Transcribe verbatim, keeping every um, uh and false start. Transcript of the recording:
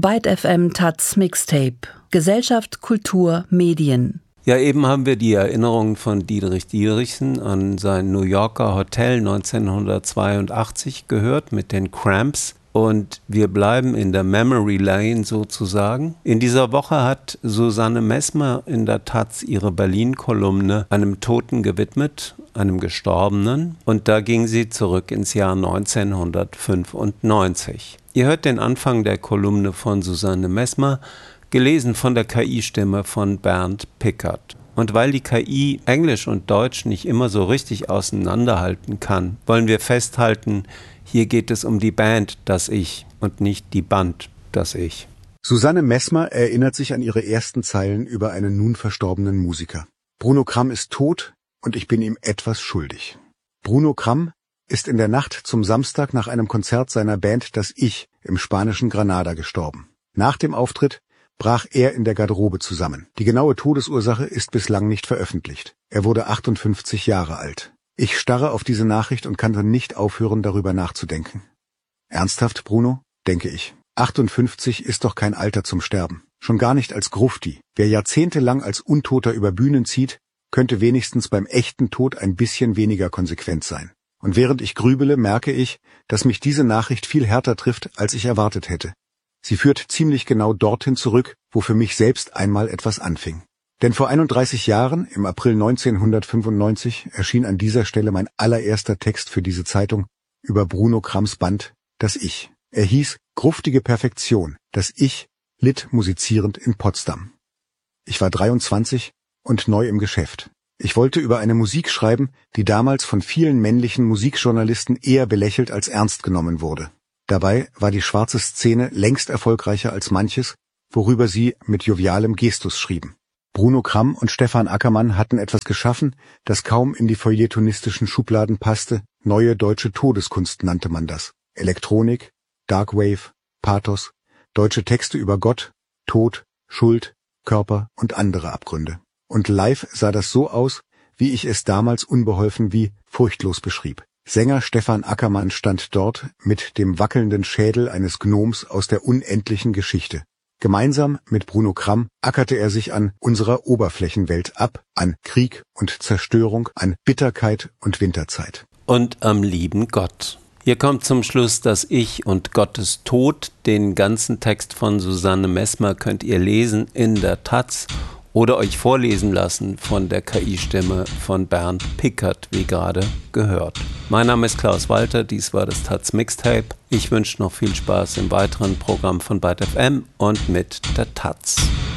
Byte F M Taz Mixtape. Gesellschaft, Kultur, Medien. Ja, eben haben wir die Erinnerungen von Diederich Diederichsen an sein New Yorker Hotel neunzehnhundertzweiundachtzig gehört mit den Cramps. Und wir bleiben in der Memory Lane sozusagen. In dieser Woche hat Susanne Messmer in der Taz ihre Berlin-Kolumne einem Toten gewidmet, einem Gestorbenen. Und da ging sie zurück ins Jahr neunzehnhundertfünfundneunzig. Ihr hört den Anfang der Kolumne von Susanne Messmer, gelesen von der K I-Stimme von Bernd Pickert. Und weil die K I Englisch und Deutsch nicht immer so richtig auseinanderhalten kann, wollen wir festhalten, hier geht es um die Band Das Ich und nicht die Band Das Ich. Susanne Messmer erinnert sich an ihre ersten Zeilen über einen nun verstorbenen Musiker. Bruno Kramm ist tot und ich bin ihm etwas schuldig. Bruno Kramm ist in der Nacht zum Samstag nach einem Konzert seiner Band Das Ich im spanischen Granada gestorben. Nach dem Auftritt brach er in der Garderobe zusammen. Die genaue Todesursache ist bislang nicht veröffentlicht. Er wurde achtundfünfzig Jahre alt. Ich starre auf diese Nachricht und kann dann nicht aufhören, darüber nachzudenken. Ernsthaft, Bruno? Denke ich. achtundfünfzig ist doch kein Alter zum Sterben. Schon gar nicht als Grufti. Wer jahrzehntelang als Untoter über Bühnen zieht, könnte wenigstens beim echten Tod ein bisschen weniger konsequent sein. Und während ich grübele, merke ich, dass mich diese Nachricht viel härter trifft, als ich erwartet hätte. Sie führt ziemlich genau dorthin zurück, wo für mich selbst einmal etwas anfing. Denn vor einunddreißig Jahren, im April neunzehnhundertfünfundneunzig, erschien an dieser Stelle mein allererster Text für diese Zeitung über Bruno Kramms Band Das Ich. Er hieß Gruftige Perfektion. Das Ich litt musizierend in Potsdam. Ich war dreiundzwanzig und neu im Geschäft. Ich wollte über eine Musik schreiben, die damals von vielen männlichen Musikjournalisten eher belächelt als ernst genommen wurde. Dabei war die schwarze Szene längst erfolgreicher als manches, worüber sie mit jovialem Gestus schrieben. Bruno Kramm und Stefan Ackermann hatten etwas geschaffen, das kaum in die feuilletonistischen Schubladen passte. Neue deutsche Todeskunst nannte man das. Elektronik, Darkwave, Pathos, deutsche Texte über Gott, Tod, Schuld, Körper und andere Abgründe. Und live sah das so aus, wie ich es damals unbeholfen wie furchtlos beschrieb. Sänger Stefan Ackermann stand dort mit dem wackelnden Schädel eines Gnoms aus der unendlichen Geschichte. Gemeinsam mit Bruno Kramm ackerte er sich an unserer Oberflächenwelt ab, an Krieg und Zerstörung, an Bitterkeit und Winterzeit. Und am lieben Gott. Hier kommt zum Schluss Das Ich und Gottes Tod. Den ganzen Text von Susanne Messmer könnt ihr lesen in der Taz oder euch vorlesen lassen von der K I-Stimme von Bernd Pickert, wie gerade gehört. Mein Name ist Klaus Walter, dies war das Taz Mixtape. Ich wünsche noch viel Spaß im weiteren Programm von Byte F M und mit der Taz.